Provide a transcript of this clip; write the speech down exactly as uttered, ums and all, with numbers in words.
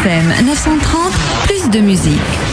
F M neuf cent trente, plus de musique.